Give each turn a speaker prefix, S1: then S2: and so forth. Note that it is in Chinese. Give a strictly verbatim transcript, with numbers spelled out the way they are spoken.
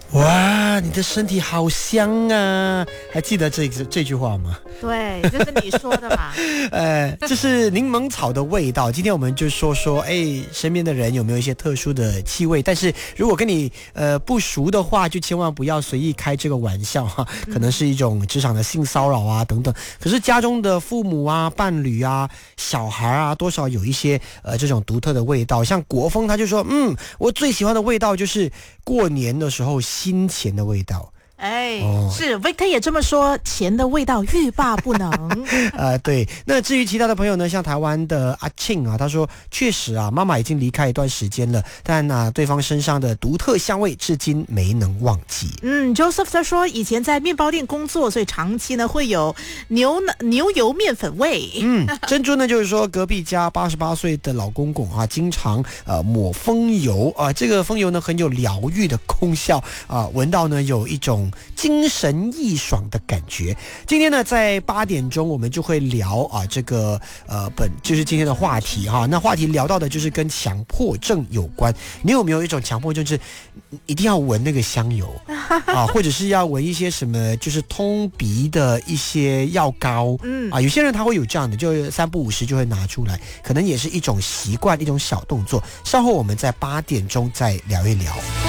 S1: 哇，你的身体好香啊！还记得这这句话吗？
S2: 对，这是你说的嘛。
S1: 呃，这是柠檬草的味道。今天我们就说说，哎，身边的人有没有一些特殊的气味？但是如果跟你呃不熟的话，就千万不要随意开这个玩笑哈，可能是一种职场的性骚扰啊等等。可是家中的父母啊、伴侣啊、小孩啊，多少有一些呃这种独特的味道。像国风他就说，嗯，我最喜欢的味道就是过年的时候新钱的味道。
S2: 哎，哦、是 Victor 也这么说，钱的味道欲罢不能。
S1: 呃，对。那至于其他的朋友呢，像台湾的阿庆啊，他说确实啊，妈妈已经离开一段时间了，但啊，对方身上的独特香味至今没能忘记。
S2: 嗯 ，Joseph 他说以前在面包店工作，所以长期呢会有牛牛油面粉味。
S1: 嗯，珍珠呢就是说隔壁家八十八岁的老公公啊，经常呃抹风油啊，这个风油呢很有疗愈的功效啊，闻到呢有一种精神意爽的感觉。今天呢，在八点钟我们就会聊啊，这个呃本就是今天的话题哈。那话题聊到的就是跟强迫症有关。你有没有一种强迫症，就是一定要闻那个香油啊，或者是要闻一些什么，就是通鼻的一些药膏？嗯啊，有些人他会有这样的，就三不五时就会拿出来，可能也是一种习惯，一种小动作。稍后我们在八点钟再聊一聊。